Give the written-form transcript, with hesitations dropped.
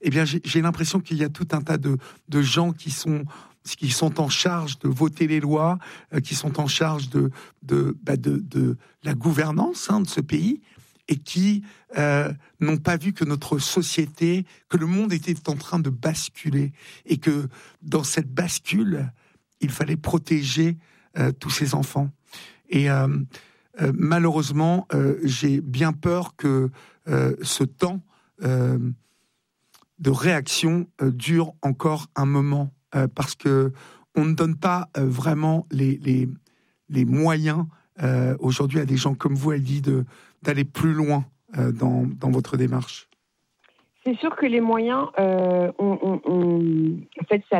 Eh bien, j'ai l'impression qu'il y a tout un tas de gens qui sont en charge de voter les lois, qui sont en charge de la gouvernance de ce pays, et qui n'ont pas vu que notre société, que le monde était en train de basculer, et que dans cette bascule, il fallait protéger tous ces enfants. Et malheureusement, j'ai bien peur que ce temps de réaction dure encore un moment, parce que on ne donne pas vraiment les moyens aujourd'hui à des gens comme vous, Heidi, d'aller plus loin dans votre démarche. C'est sûr que les moyens, en fait, ça